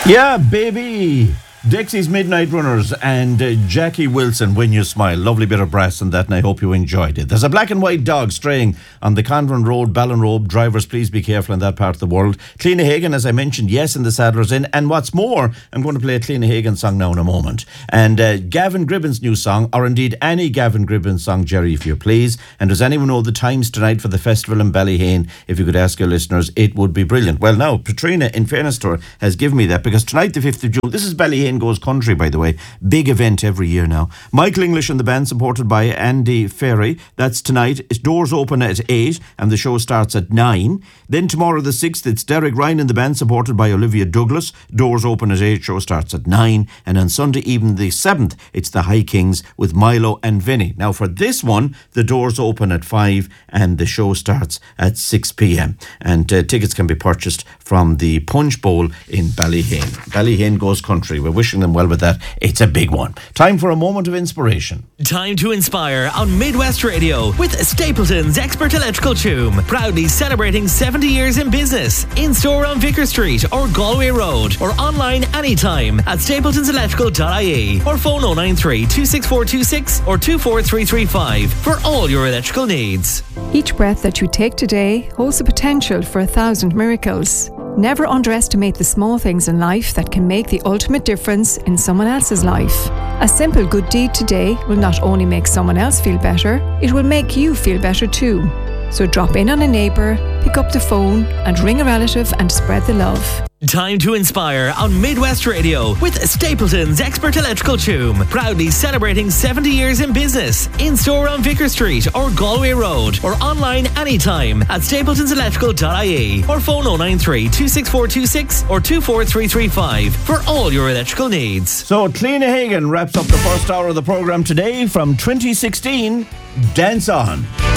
Yeah, baby. Dixie's Midnight Runners and Jackie Wilson, When You Smile. Lovely bit of brass in that, and I hope you enjoyed it. There's a black and white dog straying on the Convent Road, Ballinrobe. Drivers, please be careful in that part of the world. Cleena Hagan, as I mentioned, yes, in the Saddler's Inn. And what's more, I'm going to play a Cleena Hagan song now in a moment. And Gavin Gribben's new song, or indeed any Gavin Gribben song, Jerry, if you please. And does anyone know the times tonight for the festival in Ballyhane? If you could ask your listeners, it would be brilliant. Well, now, Patrina, in fairness to her, has given me that, because tonight, the 5th of June, this is Ballyhane Goes Country, by the way. Big event every year now. Michael English and the band, supported by Andy Ferry. That's tonight. It's doors open at 8 and the show starts at 9. Then tomorrow the 6th, it's Derek Ryan and the band, supported by Olivia Douglas. Doors open at 8, show starts at 9. And on Sunday evening the 7th, it's the High Kings with Milo and Vinny. Now for this one, the doors open at 5 and the show starts at 6 p.m. And tickets can be purchased from the Punch Bowl in Ballyhane. Ballyhane Goes Country. We're wishing them well with that. It's a big one. Time for a moment of inspiration. Time to inspire on Midwest Radio with Stapleton's Expert Electrical Tomb. Proudly celebrating 70 years in business. In store on Vicar Street or Galway Road, or online anytime at stapletonselectrical.ie, or phone 093 26426 or 24335 for all your electrical needs. Each breath that you take today holds the potential for 1,000 miracles. Never underestimate the small things in life that can make the ultimate difference in someone else's life. A simple good deed today will not only make someone else feel better, it will make you feel better too. So drop in on a neighbour, pick up the phone and ring a relative and spread the love. Time to inspire on Midwest Radio with Stapleton's Expert Electrical Tomb. Proudly celebrating 70 years in business. In store on Vicar Street or Galway Road, or online anytime at stapletonselectrical.ie, or phone 093 26426 or 24335 for all your electrical needs. So Cleena Hagan wraps up the first hour of the programme today from 2016. Dance On.